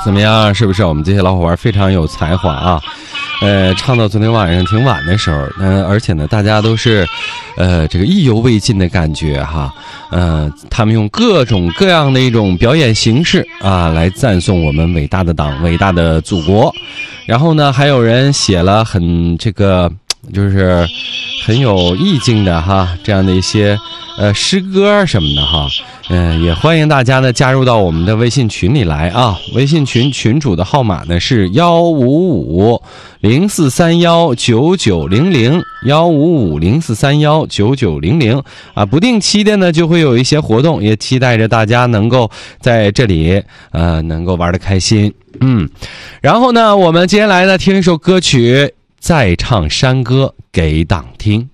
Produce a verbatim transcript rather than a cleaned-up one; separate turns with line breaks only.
怎么样？是不是我们这些老伙伴非常有才华啊？呃，唱到昨天晚上挺晚的时候，嗯、呃，而且呢，大家都是，呃，这个意犹未尽的感觉哈。呃，他们用各种各样的一种表演形式啊，来赞颂我们伟大的党、伟大的祖国。然后呢，还有人写了很这个，就是很有意境的哈，这样的一些呃诗歌什么的哈。嗯、呃，也欢迎大家呢加入到我们的微信群里来啊。微信群群主的号码呢是幺五五零四三幺九九零零幺五五零四三幺九九零零啊。不定期的呢就会有一些活动，也期待着大家能够在这里呃能够玩得开心。嗯，然后呢，我们接下来呢听一首歌曲，再唱山歌给党听。